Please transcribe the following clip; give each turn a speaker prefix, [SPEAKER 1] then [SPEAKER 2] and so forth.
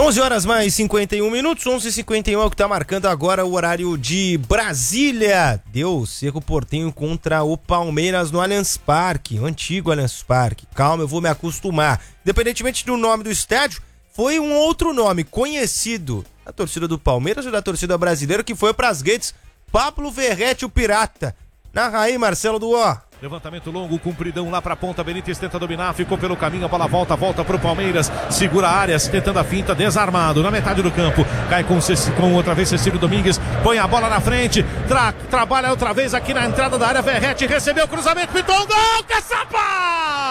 [SPEAKER 1] 11 horas mais 51 minutos, 11h51 é o que tá marcando agora o horário de Brasília. Deu Cerro Porteño contra o Palmeiras no Allianz Parque, o antigo Allianz Parque. Calma, eu vou me acostumar. Independentemente do nome do estádio, foi um outro nome conhecido da torcida do Palmeiras e da torcida brasileira que foi pras redes. Pablo Verrete, o Pirata. Narra aí, Marcelo Duó.
[SPEAKER 2] Levantamento longo, compridão lá pra ponta, Benítez tenta dominar, ficou pelo caminho, a bola volta pro Palmeiras, segura a área, tentando a finta, desarmado, na metade do campo, cai com outra vez Cecílio Domingues, põe a bola na frente, trabalha outra vez aqui na entrada da área, Verrete recebeu o cruzamento, pintou um gol, Caçapa!